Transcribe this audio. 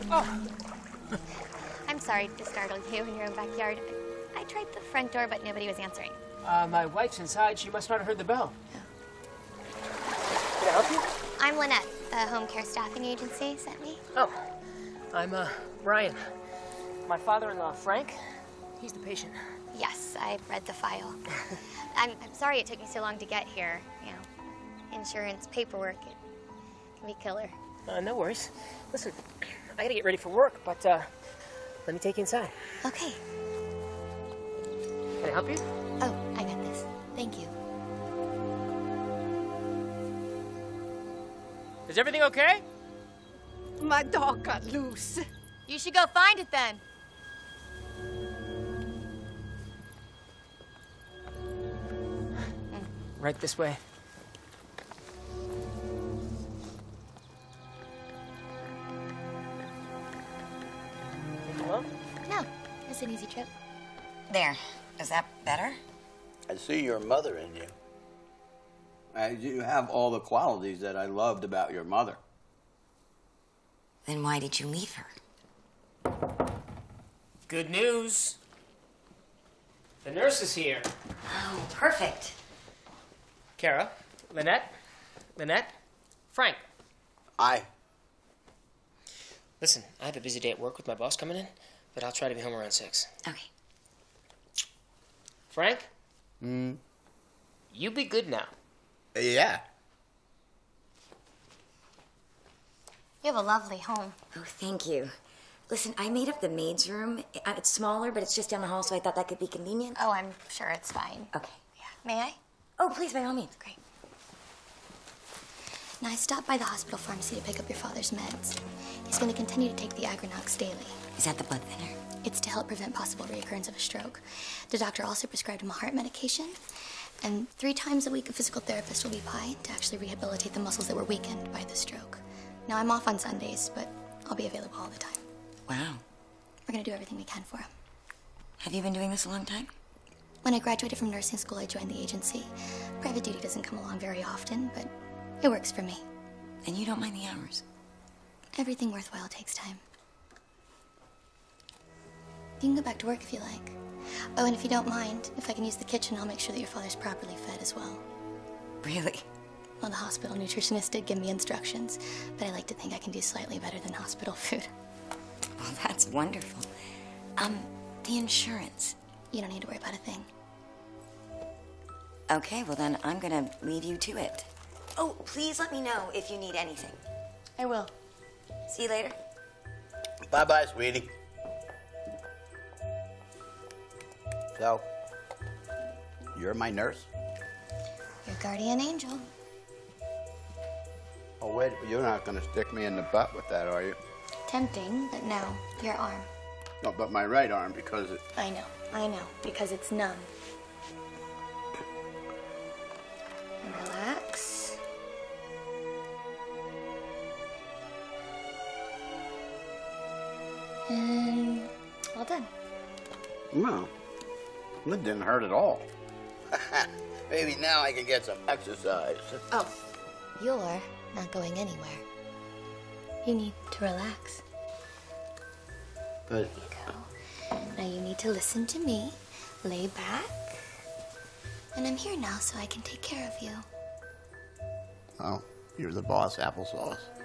Oh. I'm sorry to startle you in your own backyard. I tried the front door, but nobody was answering. My wife's inside. She must not have heard the bell. Can I help you? I'm Lynette. The home care staffing agency sent me. Oh. I'm, Brian. My father-in-law, Frank, he's the patient. Yes, I've read the file. I'm sorry it took me so long to get here. You know, insurance, paperwork, it can be killer. No worries. Listen, I gotta get ready for work, but, let me take you inside. Okay. Can I help you? Oh, I got this. Thank you. Is everything okay? My dog got loose. You should go find it then. Right this way. Hello? No, it's an easy trip. There. Is that better? I see your mother in you. You have all the qualities that I loved about your mother. Then why did you leave her? Good news. The nurse is here. Oh, perfect. Kara, Lynette, Frank. Aye. Listen, I have a busy day at work with my boss coming in, but I'll try to be home around 6. Okay. Frank? You be good now. Yeah. You have a lovely home. Oh, thank you. Listen, I made up the maid's room. It's smaller, but it's just down the hall, so I thought that could be convenient. Oh, I'm sure it's fine. Okay. Yeah. May I? Oh, please, by all means. Great. Now, I stopped by the hospital pharmacy to pick up your father's meds. He's going to continue to take the Agranox daily. Is that the blood thinner? It's to help prevent possible reoccurrence of a stroke. The doctor also prescribed him a heart medication. And 3 times a week, a physical therapist will be by to actually rehabilitate the muscles that were weakened by the stroke. Now, I'm off on Sundays, but I'll be available all the time. Wow. We're going to do everything we can for him. Have you been doing this a long time? When I graduated from nursing school, I joined the agency. Private duty doesn't come along very often, but it works for me. And you don't mind the hours? Everything worthwhile takes time. You can go back to work if you like. Oh, and if you don't mind, if I can use the kitchen, I'll make sure that your father's properly fed as well. Really? Well, the hospital nutritionist did give me instructions, but I like to think I can do slightly better than hospital food. Well, that's wonderful. The insurance. You don't need to worry about a thing. Okay, well then I'm gonna leave you to it. Oh, please let me know if you need anything. I will. See you later. Bye-bye, sweetie. So, you're my nurse? Your guardian angel. Oh, wait, you're not going to stick me in the butt with that, are you? Tempting, but no. Your arm. No, but my right arm, because it... I know, because it's numb. And relax. And all done. No, it didn't hurt at all. Maybe now I can get some exercise. Oh, you're not going anywhere. You need to relax. But... There you go. Now you need to listen to me, lay back, and I'm here now so I can take care of you. Oh, you're the boss, applesauce.